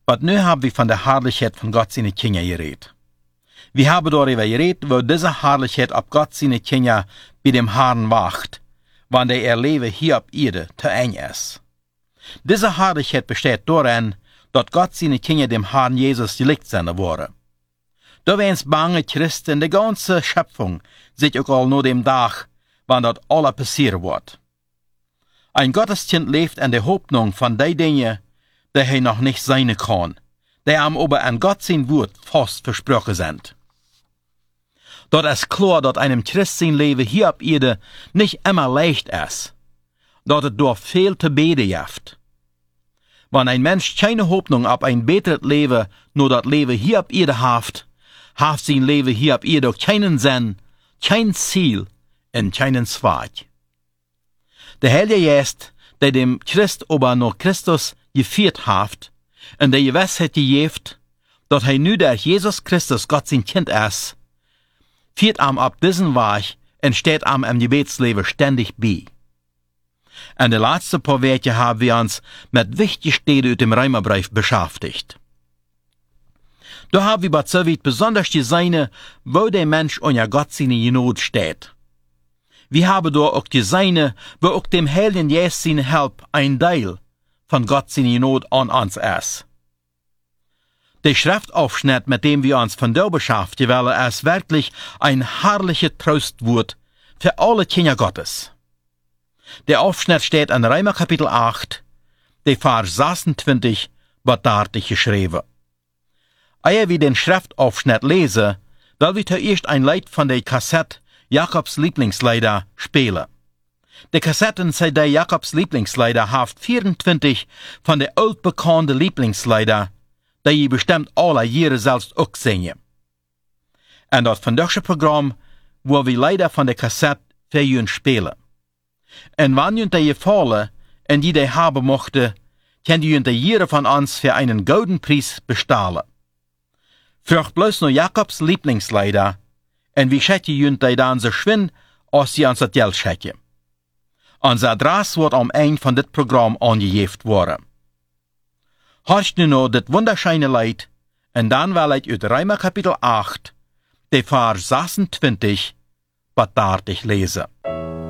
Aber nu haben wir von der Herrlichkeit von Gott seine Kinder geredet. Wir haben darüber geredet, wo diese Herrlichkeit ab Gott seine Kinder bei dem Herrn wacht, wann der ihr Leben hier auf Erde zu eng ist. Diese Herrlichkeit besteht darin, dass Gott seine Kinder dem Herrn Jesus gelicht senden wurde. Da wens bange Christen, die ganze Schöpfung, sich auch all nur dem Tag, wann das alles passieren wird. Ein Gotteskind lebt in der Hoffnung von den Dingen, die er noch nicht sein kann, die am aber an Gott sein Wort fast versprochen sind. Dort ist klar, dass einem Christ sein Leben hier auf Erde nicht immer leicht ist, dass es durch viel zu beten gibt. Wenn ein Mensch keine Hoffnung auf ein besseres Leben, nur das Leben hier auf Erde hat sein Leben hier auf Erde keinen Sinn, kein Ziel und keinen Zweck. Der Heilige Geist, der dem Christ aber noch Christus geführt hat, und der Gewissheit gegeben, dass er nu durch Jesus Christus Gott sein Kind ist, führt am ab diesen Weg und steht am im Gebetsleben ständig bei. In den letzten paar Wochen haben wir uns mit wichtigen Stellen aus dem Römerbrief beschäftigt. Da haben wir bei Zoweit besonders gesehen, wo der Mensch unter Gott seine Not steht. Wir haben da auch gesehen, wo auch dem Heiligen Geist seine Hilfe ein Teil von Gott seine Not an uns ist. Der Schriftaufschnitt, mit dem wir uns von da beschäftigen wollen, ist wirklich ein herrliches Trostwort für alle Kinder Gottes. Der Aufschnitt steht in Römer Kapitel 8, der Vers 26, wird dort geschrieben. Ehe wir den Schriftaufschnitt lesen, will wir zuerst ein Lied von der Kassette Jakobs Lieblingslieder spielen. Die Kassetten CD Jakobs Lieblingslieder hat 24 von den altbekannten Lieblingslieder, die ihr bestimmt alle Jahre selbst auch singen. Und das vandaagse Programm, wo wir Lieder von der Kassette für ihn spielen. Und wenn ihr die gefallen und die haben mochte, könnt ihr jeder von uns für einen goldenen Preis bestahlen. Fragt bloß nur Jakobs Lieblingslieder, und wir schicken ihr die dann so schwind, als sie uns das Geld schicken. Unser Adresse wird am Ende von dit Programm angegeben worden. Hörst du noch das wunderschöne Lied, und dann will ich aus Römer Kapitel 8, der Vers 26, was dort ich lese.